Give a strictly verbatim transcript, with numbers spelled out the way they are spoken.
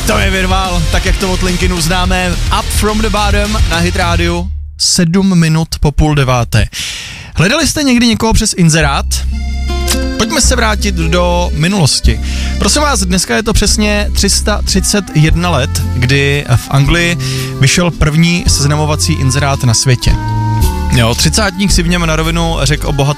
To je Virval, tak jak to od Linkinu známe. Up from the bottom na Hit rádiu. Sedm minut po půl deváté. Hledali jste někdy někoho přes inzerát? Pojďme se vrátit do minulosti. Prosím vás, dneska je to přesně tři sta třicet jedna let, kdy v Anglii vyšel první seznamovací inzerát na světě. Jo, třicátník si v něm na rovinu řekl o bohaté